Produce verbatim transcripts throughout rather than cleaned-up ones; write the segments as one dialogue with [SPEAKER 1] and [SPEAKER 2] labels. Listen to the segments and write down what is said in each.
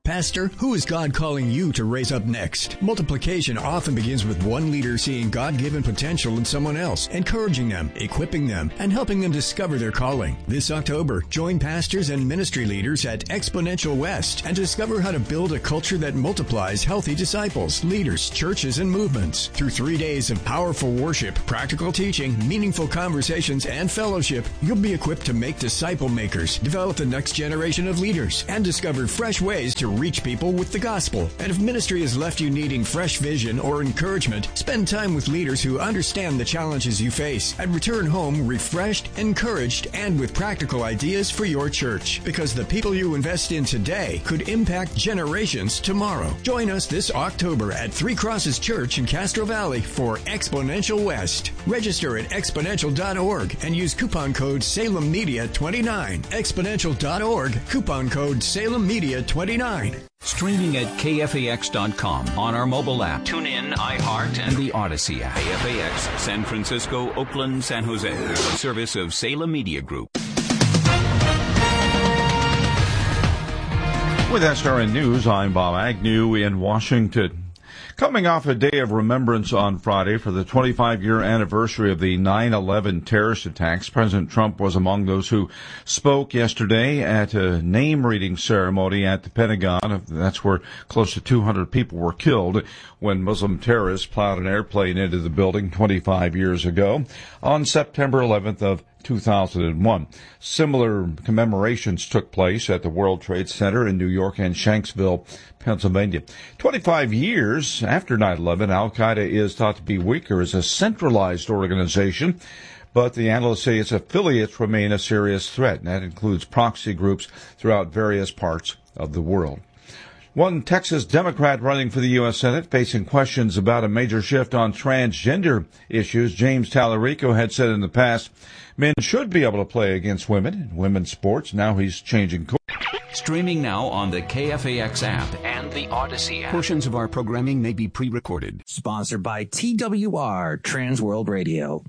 [SPEAKER 1] Pastor, who is God calling you to raise up next? Multiplication often begins with one leader seeing God-given potential in someone else, encouraging them, equipping them, and helping them discover their calling. This October, join pastors and ministry leaders at Exponential West and discover how to build a culture that multiplies healthy disciples, leaders, churches, and movements. Through three days of powerful worship, practical teaching, meaningful conversations, and fellowship, you'll be equipped to make disciple makers, develop the next generation of leaders, and discover fresh ways to reach people with the gospel. And if ministry has left you needing fresh vision or encouragement, spend time with leaders who understand the challenges you face and return home refreshed, encouraged, and with practical ideas for your church. Because the people you invest in today could impact generations tomorrow. Join us this October at Three Crosses Church in Castro Valley for Exponential West. Register at exponential dot org and use coupon code Salem Media twenty-nine. exponential dot org, coupon code Salem Media twenty-nine.
[SPEAKER 2] Streaming at K F A X dot com on our mobile app, TuneIn, iHeart, and the Odyssey app. K F A X, San Francisco, Oakland, San Jose. A service of Salem Media Group.
[SPEAKER 3] With S R N News, I'm Bob Agnew in Washington. Coming off a day of remembrance on Friday for the twenty-five-year anniversary of the nine eleven terrorist attacks, President Trump was among those who spoke yesterday at a name-reading ceremony at the Pentagon. That's where close to two hundred people were killed when Muslim terrorists plowed an airplane into the building twenty-five years ago on September eleventh of two thousand one. Similar commemorations took place at the World Trade Center in New York and Shanksville, Pennsylvania. twenty-five years after nine eleven, Al-Qaeda is thought to be weaker as a centralized organization, but the analysts say its affiliates remain a serious threat, and that includes proxy groups throughout various parts of the world. One Texas Democrat running for the U S Senate facing questions about a major shift on transgender issues. James Tallarico had said in the past, men should be able to play against women in women's sports. Now he's changing course.
[SPEAKER 2] Streaming now on the K F A X app and the Odyssey app. Portions of our programming may be pre-recorded.
[SPEAKER 4] Sponsored by T W R Trans World Radio.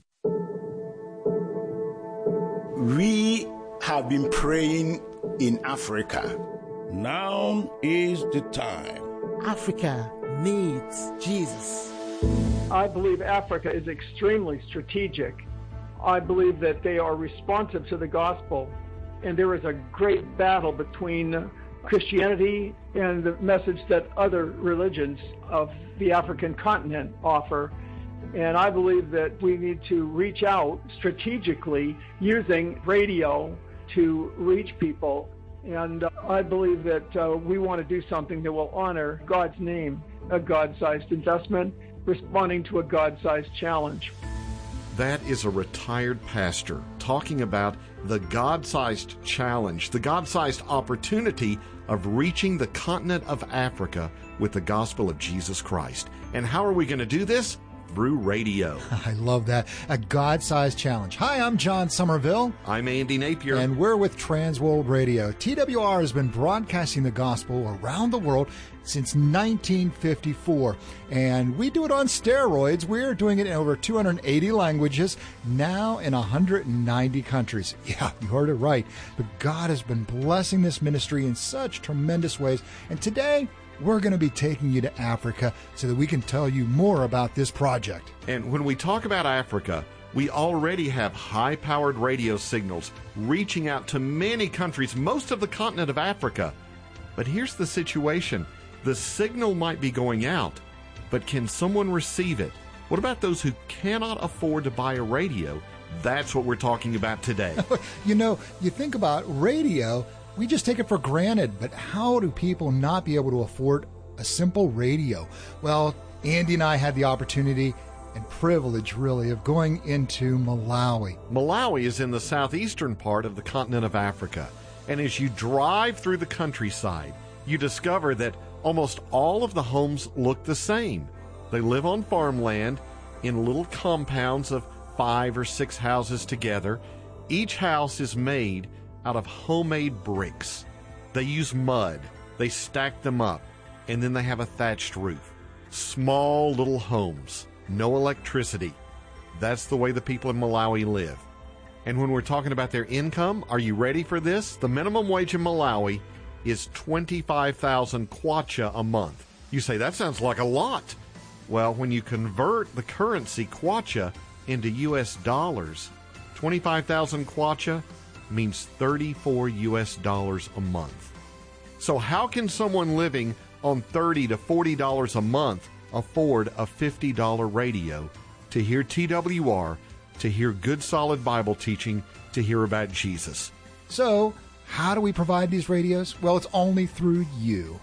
[SPEAKER 5] We have been praying in Africa.
[SPEAKER 6] Now is the time.
[SPEAKER 7] Africa needs Jesus.
[SPEAKER 8] I believe Africa is extremely strategic. I believe that they are responsive to the gospel, and there is a great battle between Christianity and the message that other religions of the African continent offer. And I believe that we need to reach out strategically using radio to reach people. And uh, I believe that uh, we want to do something that will honor God's name, a God-sized investment, responding to a God-sized challenge.
[SPEAKER 9] That is a retired pastor talking about the God-sized challenge, the God-sized opportunity of reaching the continent of Africa with the gospel of Jesus Christ. And how are we going to do this? Through radio.
[SPEAKER 10] I love that. A God-sized challenge. Hi, I'm John Somerville.
[SPEAKER 9] I'm Andy Napier.
[SPEAKER 10] And we're with Trans World Radio. T W R has been broadcasting the gospel around the world since nineteen fifty-four. And we do it on steroids. We're doing it in over two hundred eighty languages, now in one hundred ninety countries. Yeah, you heard it right. But God has been blessing this ministry in such tremendous ways. And today, we're going to be taking you to Africa so that we can tell you more about this project.
[SPEAKER 9] And when we talk about Africa, we already have high-powered radio signals reaching out to many countries, most of the continent of Africa. But here's the situation. The signal might be going out, but can someone receive it? What about those who cannot afford to buy a radio? That's what we're talking about today.
[SPEAKER 10] You know, you think about radio, we just take it for granted, but how do people not be able to afford a simple radio? Well, Andy and I had the opportunity and privilege, really, of going into Malawi.
[SPEAKER 9] Malawi is in the southeastern part of the continent of Africa. And as you drive through the countryside, you discover that almost all of the homes look the same. They live on farmland in little compounds of five or six houses together. Each house is made out of homemade bricks. They use mud, they stack them up, and then they have a thatched roof. Small little homes, no electricity. That's the way the people in Malawi live. And when we're talking about their income, are you ready for this? The minimum wage in Malawi is twenty-five thousand kwacha a month. You say, that sounds like a lot. Well, when you convert the currency kwacha into U S dollars, twenty-five thousand kwacha means thirty-four U S dollars a month. So how can someone living on thirty to forty dollars a month afford a fifty dollar radio to hear T W R, to hear good solid Bible teaching, to hear about Jesus?
[SPEAKER 10] So, how do we provide these radios? Well, it's only through you.